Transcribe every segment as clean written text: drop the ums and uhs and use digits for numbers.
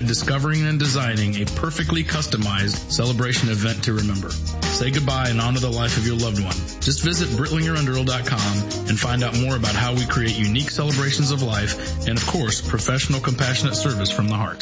discovering and designing a perfectly customized celebration event to remember. Say goodbye and honor the life of your loved one. Just visit BrittlingerUnderhill.com and find out more about how we create unique celebrations of life and, of course, professional, compassionate service from the heart.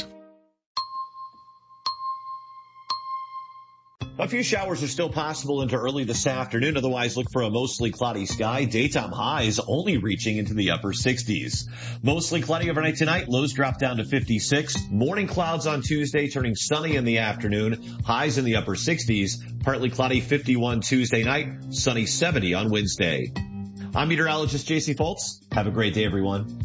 A few showers are still possible into early this afternoon. Otherwise, look for a mostly cloudy sky. Daytime highs only reaching into the upper 60s. Mostly cloudy overnight tonight. Lows drop down to 56. Morning clouds on Tuesday, turning sunny in the afternoon. Highs in the upper 60s. Partly cloudy 51 Tuesday night. Sunny 70 on Wednesday. I'm meteorologist J.C. Foltz. Have a great day, everyone.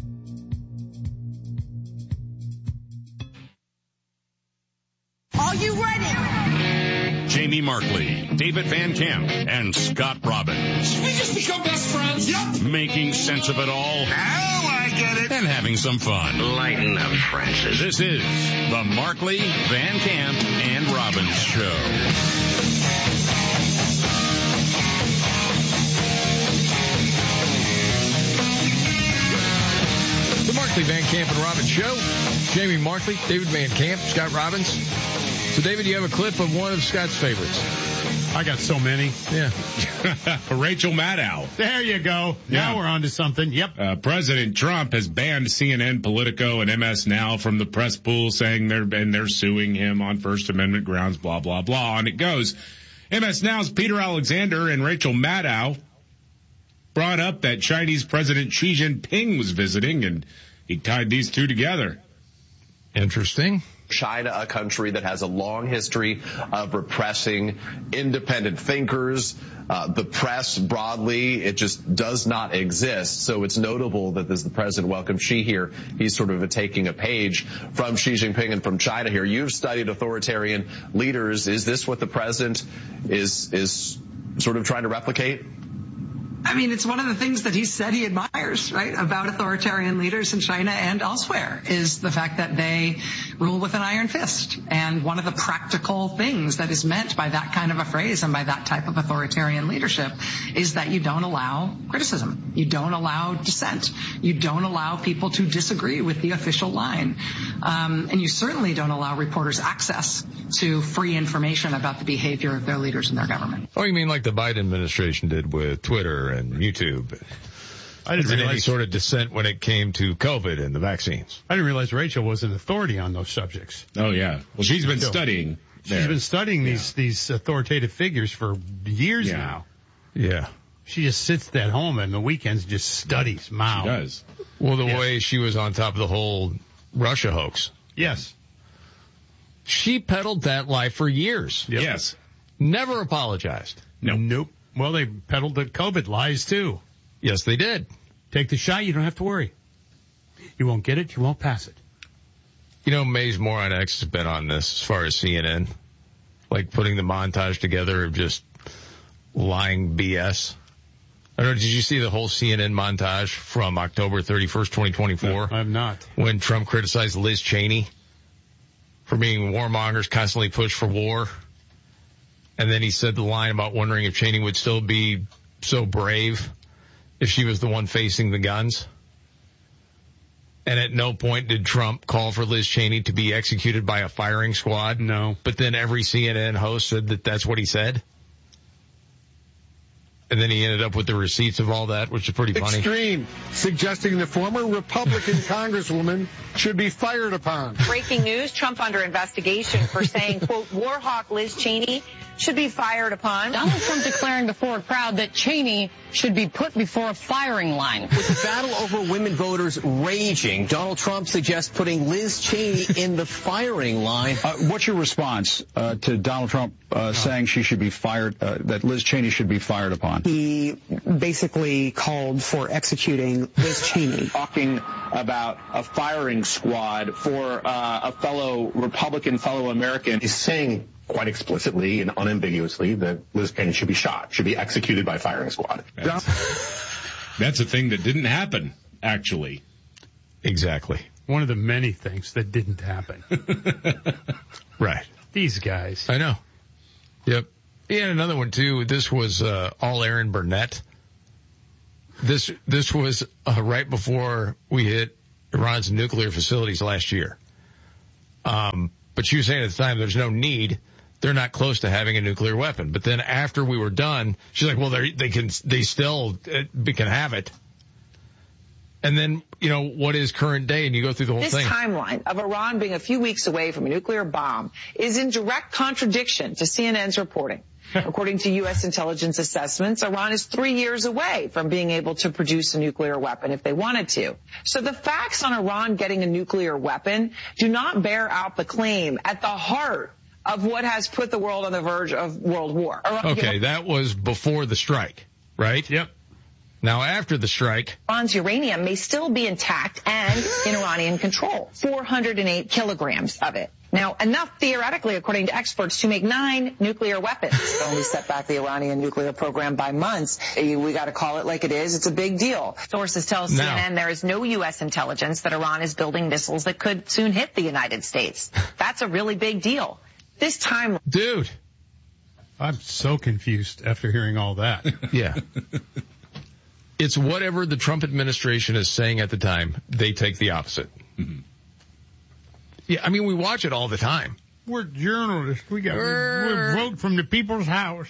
Are you ready? Jamie Markley, David Van Camp, and Scott Robbins. We just become best friends. Yep. Making sense of it all. Now I get it. And having some fun. Lighten up, Francis. This is the Markley, Van Camp, and Robbins Show. The Markley, Van Camp, and Robbins Show. Jamie Markley, David Van Camp, Scott Robbins. So, David, you have a clip of one of Scott's favorites. I got so many. Yeah. Rachel Maddow. There you go. Now we're on to something. Yep. President Trump has banned CNN, Politico, and MS Now from the press pool, saying they're suing him on First Amendment grounds, blah, blah, blah. And it goes, MS Now's Peter Alexander and Rachel Maddow brought up that Chinese President Xi Jinping was visiting, and he tied these two together. Interesting. China, a country that has a long history of repressing independent thinkers, the press broadly, it just does not exist. So it's notable that as the president welcomed Xi here, he's sort of taking a page from Xi Jinping and from China here. You've studied authoritarian leaders. Is this what the president is sort of trying to replicate? I mean, it's one of the things that he said he admires, right, about authoritarian leaders in China and elsewhere, is the fact that they rule with an iron fist. And one of the practical things that is meant by that kind of a phrase and by that type of authoritarian leadership is that you don't allow criticism. You don't allow dissent. You don't allow people to disagree with the official line. And you certainly don't allow reporters access to free information about the behavior of their leaders and their government. Oh, you mean like the Biden administration did with Twitter and YouTube? I didn't realize any sort of dissent when it came to COVID and the vaccines. I didn't realize Rachel was an authority on those subjects. Oh, yeah. Well, she's been studying. She's been studying these authoritative figures for years now. Yeah. She just sits at home and the weekends just studies Mao. She does. Well, the way she was on top of the whole Russia hoax. Yes. She peddled that lie for years. Yep. Yes. Never apologized. Nope. Well, they peddled the COVID lies too. Yes, they did. Take the shot, you don't have to worry. You won't get it, you won't pass it. You know, Mays Moron X has been on this as far as CNN. Like putting the montage together of just lying BS. I don't know, did you see the whole CNN montage from October 31st, 2024? No, I have not. When Trump criticized Liz Cheney for being warmongers, constantly push for war. And then he said the line about wondering if Cheney would still be so brave if she was the one facing the guns. And at no point did Trump call for Liz Cheney to be executed by a firing squad. No. But then every CNN host said that that's what he said. And then he ended up with the receipts of all that, which is pretty funny. Extreme, suggesting the former Republican congresswoman should be fired upon. Breaking news, Trump under investigation for saying, quote, war hawk Liz Cheney should be fired upon. Donald Trump declaring before a crowd that Cheney should be put before a firing line. With the battle over women voters raging, Donald Trump suggests putting Liz Cheney in the firing line. What's your response to Donald Trump saying she should be fired, that Liz Cheney should be fired upon? He basically called for executing Liz Cheney. Talking about a firing squad for a fellow Republican, fellow American. He's saying quite explicitly and unambiguously that Liz Cheney should be shot, should be executed by firing squad. That's a thing that didn't happen, actually. Exactly. One of the many things that didn't happen. Right. These guys. I know. Yep. He had another one, too. This was all Aaron Burnett. This was right before we hit Iran's nuclear facilities last year. But she was saying at the time there's no need. They're not close to having a nuclear weapon. But then after we were done, she's like, well, they still can have it. And then, what is current day? And you go through the whole thing. This timeline of Iran being a few weeks away from a nuclear bomb is in direct contradiction to CNN's reporting. According to U.S. intelligence assessments, Iran is 3 years away from being able to produce a nuclear weapon if they wanted to. So the facts on Iran getting a nuclear weapon do not bear out the claim at the heart of what has put the world on the verge of world war. Okay, that was before the strike, right? Yep. Now, after the strike, Iran's uranium may still be intact and in Iranian control. 408 kilograms of it. Now, enough theoretically, according to experts, to make 9 nuclear weapons. It only set back the Iranian nuclear program by months. We got to call it like it is. It's a big deal. Sources tell CNN there is no U.S. intelligence that Iran is building missiles that could soon hit the United States. That's a really big deal. This time, dude, I'm so confused after hearing all that. Yeah. It's whatever the Trump administration is saying at the time, they take the opposite. Mm-hmm. Yeah, I mean, we watch it all the time. We're journalists. We vote from the people's house.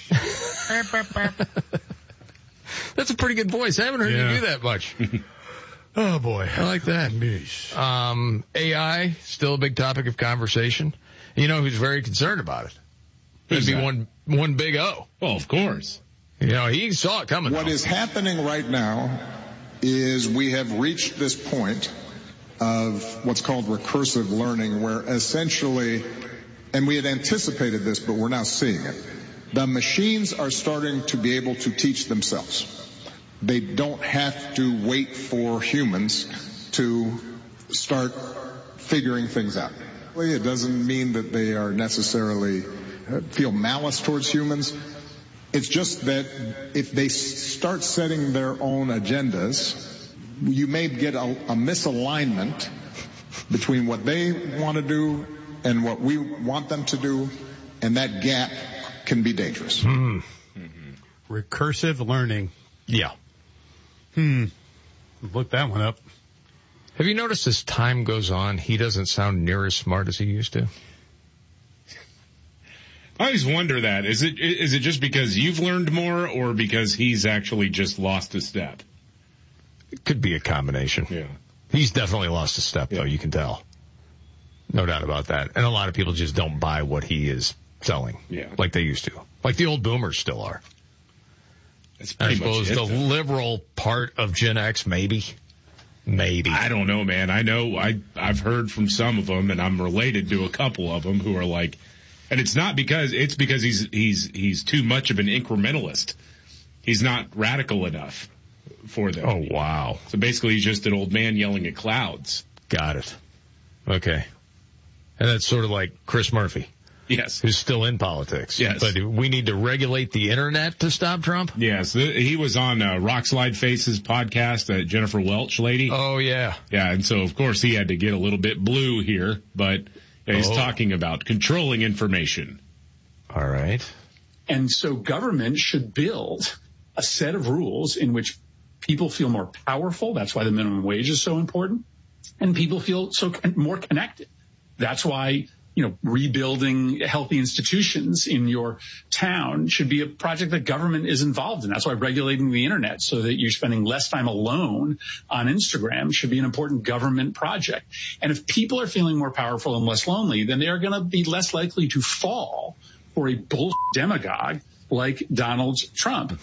That's a pretty good voice. I haven't heard you do that much. Oh, boy. I like that. AI, still a big topic of conversation. You know who's very concerned about it? It'd be one big O. Well, of course. He saw it coming. What is happening right now is we have reached this point of what's called recursive learning, where essentially, and we had anticipated this, but we're now seeing it, the machines are starting to be able to teach themselves. They don't have to wait for humans to start figuring things out. It doesn't mean that they are necessarily feel malice towards humans. It's just that if they start setting their own agendas, you may get a misalignment between what they want to do and what we want them to do, and that gap can be dangerous. Mm-hmm. Recursive learning. Yeah. Look that one up. Have you noticed as time goes on, he doesn't sound near as smart as he used to? I always wonder that. Is it just because you've learned more or because he's actually just lost a step? It could be a combination. Yeah. He's definitely lost a step, though, you can tell. No doubt about that. And a lot of people just don't buy what he is selling like they used to. Like the old boomers still are. That's I suppose the liberal part of Gen X, maybe. I don't know, man. I know I've heard from some of them, and I'm related to a couple of them who are like, and it's because he's too much of an incrementalist. He's not radical enough for them. Oh, wow. So basically he's just an old man yelling at clouds. Got it. Okay. And that's sort of like Chris Murphy. Yes. Who's still in politics. Yes. But we need to regulate the internet to stop Trump? Yes. He was on Rockslide Faces podcast, Jennifer Welch lady. Oh, yeah. Yeah. And so, of course, he had to get a little bit blue here, but he's talking about controlling information. All right. And so government should build a set of rules in which people feel more powerful. That's why the minimum wage is so important. And people feel more connected. That's why, rebuilding healthy institutions in your town should be a project that government is involved in. That's why regulating the internet so that you're spending less time alone on Instagram should be an important government project. And if people are feeling more powerful and less lonely, then they are going to be less likely to fall for a bullshit demagogue like Donald Trump.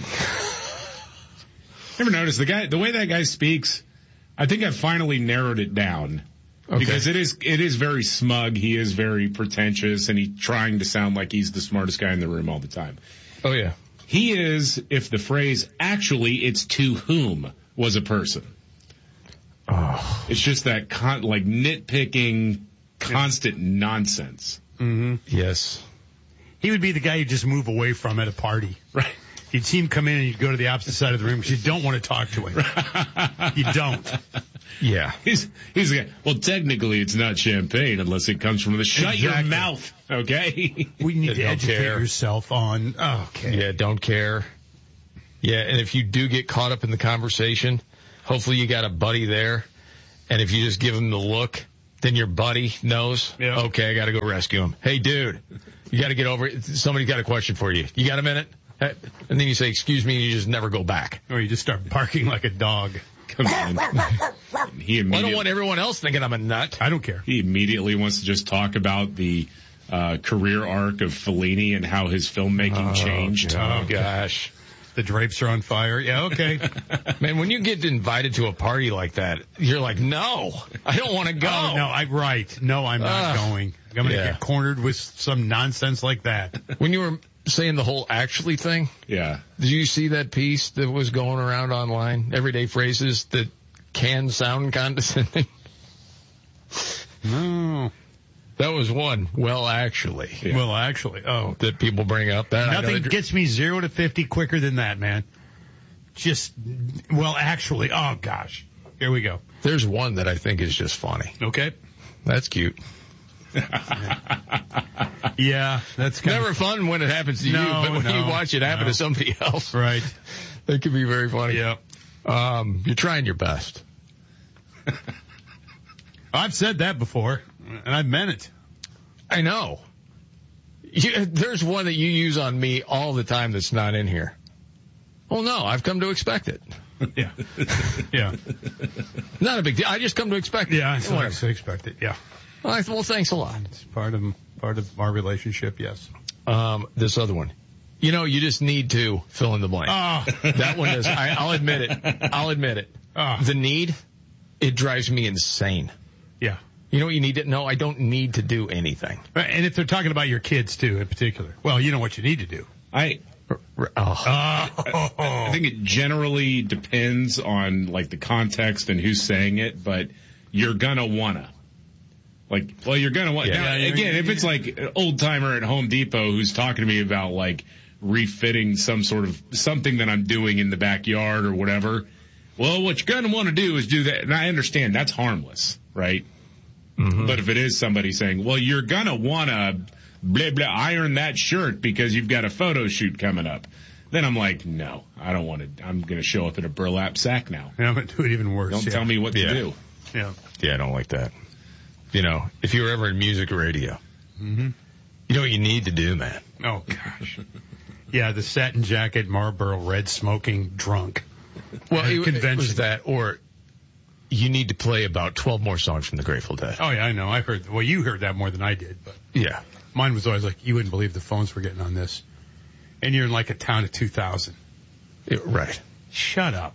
Ever notice the way that guy speaks? I think I've finally narrowed it down. Okay. Because it is very smug. He is very pretentious, and he's trying to sound like he's the smartest guy in the room all the time. Oh, yeah. He is, if the phrase, actually, it's to whom, was a person. Oh. It's just that nitpicking, constant nonsense. Mm-hmm. Yes. He would be the guy you just move away from at a party. Right. You'd see him come in and you'd go to the opposite side of the room because you don't want to talk to him. You don't. Yeah. He's the guy. Well, technically it's not champagne unless it comes from the shut your mouth. Okay. We need to educate yourself on. Okay. Yeah. Don't care. Yeah. And if you do get caught up in the conversation, hopefully you got a buddy there. And if you just give him the look, then your buddy knows. Yeah. Okay, I got to go rescue him. Hey, dude, you got to get over it. Somebody's got a question for you. You got a minute? And then you say, excuse me, and you just never go back. Or you just start barking like a dog. Come on. I don't want everyone else thinking I'm a nut. I don't care. He immediately wants to just talk about the career arc of Fellini and how his filmmaking changed. Oh, gosh. The drapes are on fire. Yeah, okay. Man, when you get invited to a party like that, you're like, no, I don't want to go. Oh, no, right. No, I'm not going. I'm going to get cornered with some nonsense like that. When you were saying the whole actually thing, yeah. Did you see that piece that was going around online? Everyday phrases that can sound condescending? No. That was one. Well, actually. Yeah. Well, actually. Oh. That people bring up. That Nothing gets me 0 to 50 quicker than that, man. Just, well, actually. Oh, gosh. Here we go. There's one that I think is just funny. Okay. That's cute. Yeah, that's kind never fun when it happens to you, but when you watch it happen to somebody else, right? It can be very funny. Yeah. You're trying your best. I've said that before, and I've meant it. I know. There's one that you use on me all the time that's not in here. Well, no, I've come to expect it. Yeah. Yeah. Not a big deal. I just come to expect it. Yeah, I expect it. Yeah. Well, thanks a lot. It's part of our relationship, yes. This other one. You just need to fill in the blank. Oh. That one does. I'll admit it. Oh. The need, it drives me insane. Yeah. You know what you need to know? I don't need to do anything. And if they're talking about your kids, too, in particular. Well, you know what you need to do. I think it generally depends on, like, the context and who's saying it, but you're gonna wanna. Like, well, you're gonna want. Yeah. Now, again, if it's like an old timer at Home Depot who's talking to me about like refitting some sort of something that I'm doing in the backyard or whatever, well, what you're gonna want to do is do that. And I understand that's harmless, right? Mm-hmm. But if it is somebody saying, well, you're gonna wanna blah blah iron that shirt because you've got a photo shoot coming up, then I'm like, no, I don't want to. I'm gonna show up in a burlap sack now. Yeah, I'm gonna do it even worse. Don't tell me what to do. Yeah. Yeah, I don't like that. If you were ever in music or radio, you know what you need to do, man. Oh, gosh. Yeah, the satin jacket, Marlboro Red, smoking, drunk. Well, it was that, or you need to play about 12 more songs from the Grateful Dead. Oh, yeah, I know. Well, you heard that more than I did, but. Yeah. Mine was always like, you wouldn't believe the phones we're getting on this. And you're in like a town of 2,000. Right. Shut up.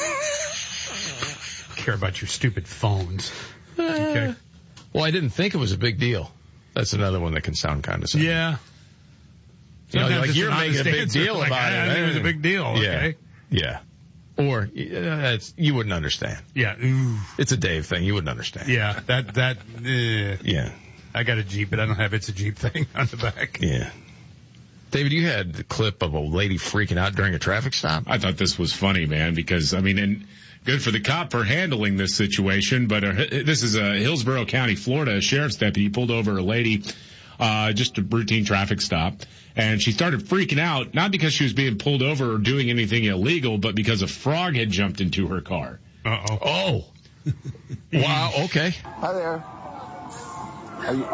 Care about your stupid phones. Okay. Well, I didn't think it was a big deal. That's another one that can sound condescending. Yeah. Like you're making a big deal about it. I think it was a big deal. Okay. Yeah. Or you wouldn't understand. Yeah. Ooh. It's a Dave thing. You wouldn't understand. Yeah. Yeah. I got a Jeep, but I don't have It's a Jeep thing on the back. Yeah. David, you had the clip of a lady freaking out during a traffic stop. I thought this was funny, man, because, and good for the cop for handling this situation, but this is a Hillsborough County, Florida sheriff's deputy pulled over a lady, just a routine traffic stop, and she started freaking out, not because she was being pulled over or doing anything illegal, but because a frog had jumped into her car. Uh-oh. Oh. Wow, okay. Hi there. Are you...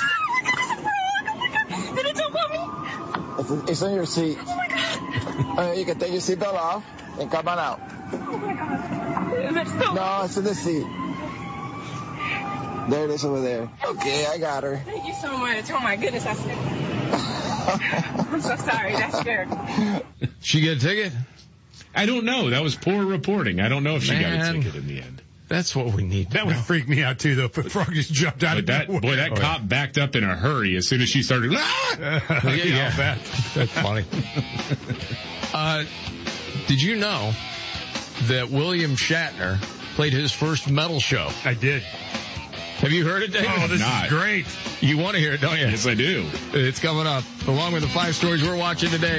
Did it jump on me? It's on your seat. Oh my God. You can take your seatbelt off and come on out. Oh my God. Is it still? No, it's in the seat. There it is over there. Okay, I got her. Thank you so much. Oh my goodness, I'm so sorry. That's scared. She get a ticket? I don't know. That was poor reporting. I don't know if she got a ticket in the end. That's what we need. That would freak me out too, though. If a frog just jumped out of that. Boy, that cop backed up in a hurry as soon as she started. Yeah. That's funny. Did you know that William Shatner played his first metal show? I did. Have you heard it, David? Oh, this is great. You want to hear it, don't you? Yes, I do. It's coming up, along with the 5 stories we're watching today.